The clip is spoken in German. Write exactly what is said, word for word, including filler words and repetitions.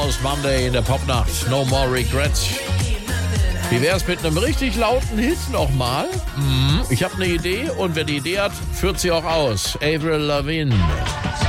Aus Monday in der Popnacht. No More Regrets. Wie wär's mit einem richtig lauten Hit nochmal? Mhm. Ich habe eine Idee und wer die Idee hat, führt sie auch aus. Avril Lavigne.